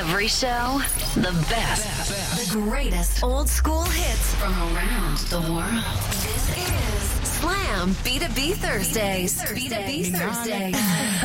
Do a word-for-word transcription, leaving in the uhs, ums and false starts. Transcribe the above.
Every show, the best, the greatest old school hits from around the world. This is Slam B two B Thursdays. B two B Thursdays.